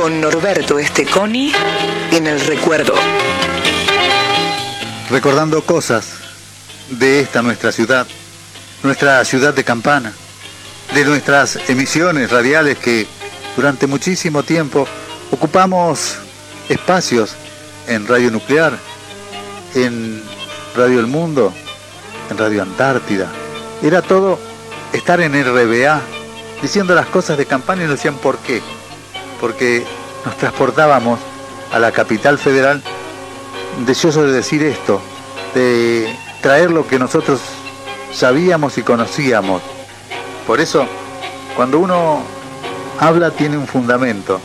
con Norberto Esteconi en el recuerdo. Recordando cosas de esta nuestra ciudad de Campana, de nuestras emisiones radiales que durante muchísimo tiempo ocupamos espacios en Radio Nuclear, en Radio El Mundo, en Radio Antártida. Era todo estar en RBA, diciendo las cosas de Campana y nos decían por qué. Porque nos transportábamos a la capital federal deseosos de decir esto, de traer lo que nosotros sabíamos y conocíamos. Por eso, cuando uno habla tiene un fundamento.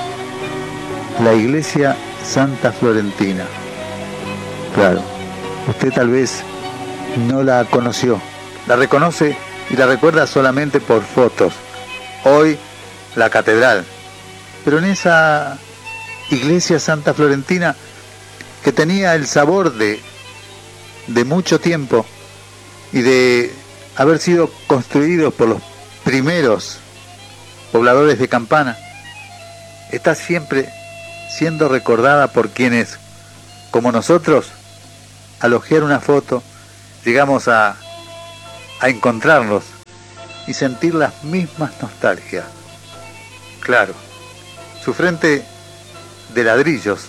La iglesia Santa Florentina. Claro, usted tal vez no la conoció, la reconoce y la recuerda solamente por fotos. Hoy, la catedral. Pero en esa iglesia Santa Florentina, que tenía el sabor de mucho tiempo y de haber sido construido por los primeros pobladores de Campana, está siempre siendo recordada por quienes, como nosotros, al hojear una foto, llegamos a encontrarnos y sentir las mismas nostalgias. Claro, su frente de ladrillos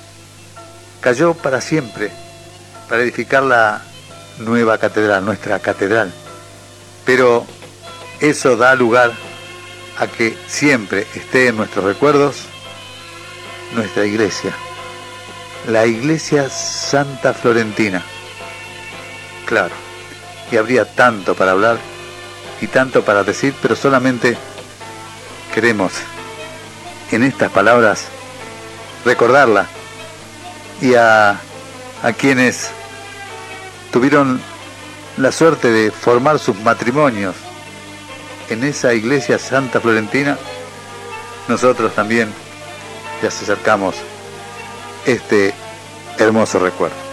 cayó para siempre para edificar la nueva catedral, nuestra catedral. Pero eso da lugar a que siempre esté en nuestros recuerdos nuestra iglesia, la iglesia Santa Florentina. Claro, y habría tanto para hablar y tanto para decir, pero solamente queremos en estas palabras recordarla y a quienes tuvieron la suerte de formar sus matrimonios en esa iglesia Santa Florentina, nosotros también les acercamos este hermoso recuerdo.